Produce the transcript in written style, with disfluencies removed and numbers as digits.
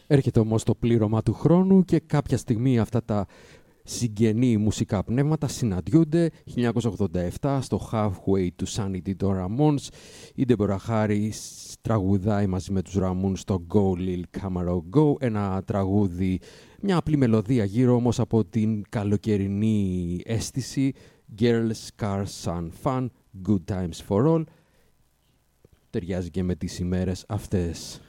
Έρχεται όμως το πλήρωμα του χρόνου και κάποια στιγμή αυτά τα συγγενή μουσικά πνεύματα συναντιούνται. 1987 στο Halfway to Sanity των Ramones, η Deborah Harry τραγουδάει μαζί με τους Ramones στο Go Lil Camaro Go, ένα τραγούδι, μια απλή μελωδία γύρω όμως από την καλοκαιρινή αίσθηση. Girls, Cars, Sun, Fun, Good Times for All. Ταιριάζει και με τις ημέρες αυτές.